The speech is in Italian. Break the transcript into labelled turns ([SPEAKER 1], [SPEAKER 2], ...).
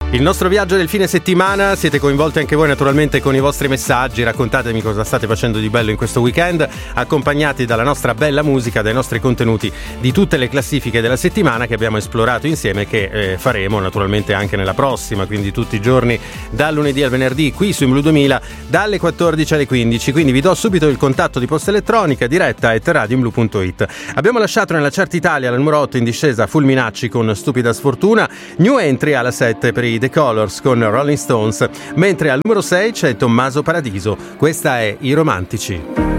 [SPEAKER 1] Il nostro viaggio del fine settimana, siete coinvolti anche voi naturalmente con i vostri messaggi, raccontatemi cosa state facendo di bello in questo weekend, accompagnati dalla nostra bella musica, dai nostri contenuti di tutte le classifiche della settimana che abbiamo esplorato insieme, che faremo naturalmente anche nella prossima, quindi tutti i giorni dal lunedì al venerdì qui su Blu 2000 dalle 14 alle 15, quindi vi do subito il contatto di posta elettronica diretta@radiomblu.it. Abbiamo lasciato nella Chart Italia al numero 8 in discesa Fulminacci con Stupida Sfortuna, new entry alla 7 per i The Colors con Rolling Stones, mentre al numero 6 c'è Tommaso Paradiso, questa è I Romantici.